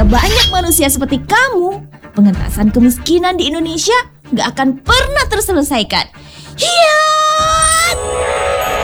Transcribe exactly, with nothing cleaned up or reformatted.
jika banyak manusia seperti kamu, pengentasan kemiskinan di Indonesia gak akan pernah terselesaikan. Hiat!